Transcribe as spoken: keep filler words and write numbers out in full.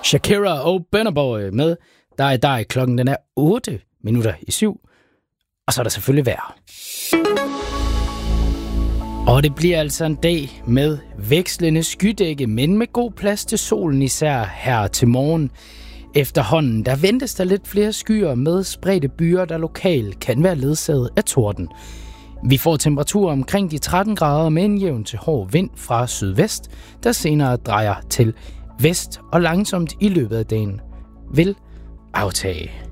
Shakira og Burna Boy med dig dig. Klokken den er otte minutter i syv. Og så er der selvfølgelig vejr. Og det bliver altså en dag med vekslende skydække, men med god plads til solen, især her til morgen. Efterhånden, der ventes der lidt flere skyer med spredte byer, der lokalt kan være ledsaget af torden. Vi får temperaturer omkring de tretten grader med en jævn til hård vind fra sydvest, der senere drejer til vest og langsomt i løbet af dagen vil aftage.